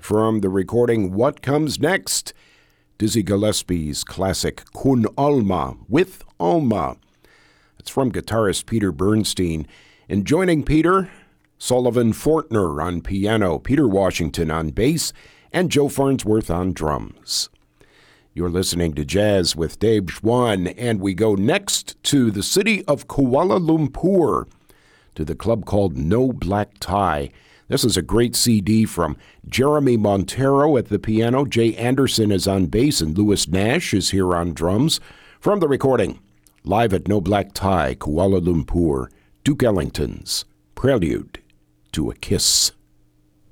From the recording What Comes Next, Dizzy Gillespie's classic Kun Alma with Alma. It's from guitarist Peter Bernstein. And joining Peter, Sullivan Fortner on piano, Peter Washington on bass, and Joe Farnsworth on drums. You're listening to Jazz with Dave Schwann, and we go next to the city of Kuala Lumpur, to the club called No Black Tie. This is a great CD from Jeremy Montero at the piano, Jay Anderson is on bass, and Louis Nash is here on drums. From the recording, live at No Black Tie, Kuala Lumpur, Duke Ellington's Prelude to a Kiss.